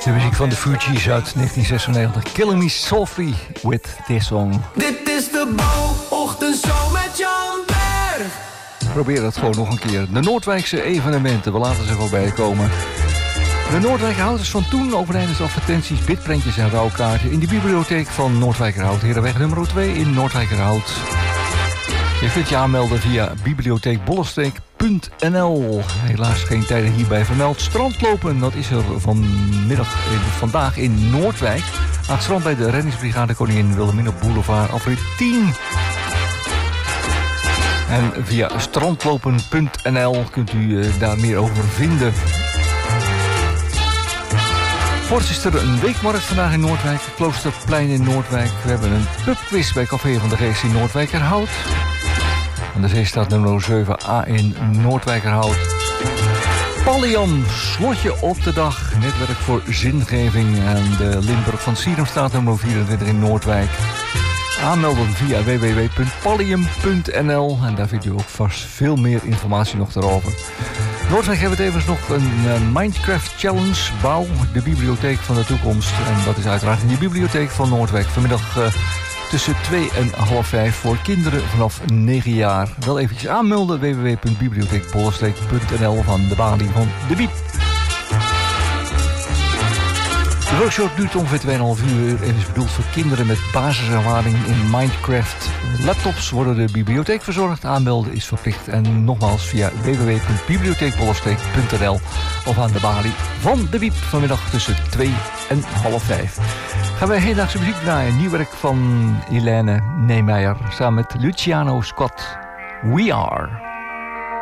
De muziek van de Fugees uit 1996. Killing Me Softly with this song. Dit is de Bouw-ochtendshow met Jan Berg. Probeer het gewoon nog een keer. De Noordwijkse evenementen, we laten ze voorbij komen. De Noordwijkerhouters van toen overeinden advertenties, bidprentjes en rouwkaarten in de bibliotheek van Noordwijkerhout. Herenweg nummer 2 in Noordwijkerhout. Je kunt je aanmelden via bibliotheekbollestreek.nl. Helaas geen tijden hierbij vermeld. Strandlopen, dat is er vandaag in Noordwijk. Aan het strand bij de reddingsbrigade Koningin Wilhelmina Boulevard, afrit 10. En via strandlopen.nl kunt u daar meer over vinden. Voorts is er een weekmarkt vandaag in Noordwijk. Kloosterplein in Noordwijk. We hebben een pubquiz bij Café van de Geest in Noordwijkerhout. Aan de Zeestraat nummer 7a in Noordwijkerhout. Pallian, slotje op de dag. Netwerk voor zingeving aan de Limburg van Sierumstraat nummer 24 in Noordwijk. Aanmelden via www.pallium.nl en daar vindt u ook vast veel meer informatie nog daarover. Noordwijk hebben we tevens nog een Minecraft Challenge. Bouw de bibliotheek van de toekomst. En dat is uiteraard in de bibliotheek van Noordwijk. Vanmiddag tussen 2 en half 5 voor kinderen vanaf 9 jaar. Wel eventjes aanmelden. www.bibliotheekbollestreek.nl van de balie van de Biep. De workshop duurt ongeveer 2,5 uur en is bedoeld voor kinderen met basiservaring in Minecraft. Laptops worden de bibliotheek verzorgd. Aanmelden is verplicht en nogmaals via www.bibliotheekbollestreek.nl of aan de balie van de Wiep vanmiddag tussen 2 en half 5. Gaan wij hedendaagse muziek draaien. Nieuw werk van Helene Neemeijer samen met Luciano Scott. We Are.